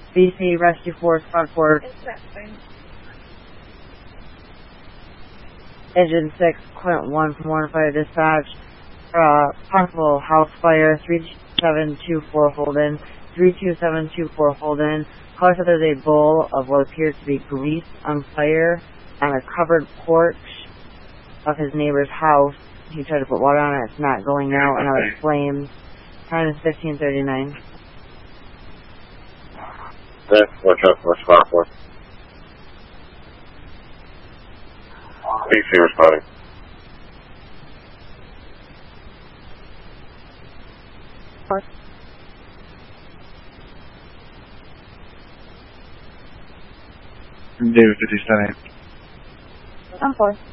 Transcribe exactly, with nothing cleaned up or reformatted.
B C Rescue Force Front Fork. Engine six, Quint one from Warren Fire Dispatch. Uh, possible house fire, three two seven two four Holden. three two seven two four Holden. Caller said there's a bowl of what appears to be grease on fire on a covered porch of his neighbor's house. He tried to put water on it, it's not going out, and now it's flames. Time is fifteen thirty-nine. Okay, watch out for spot for. B C responding. Four. David fifty-seven. I'm four.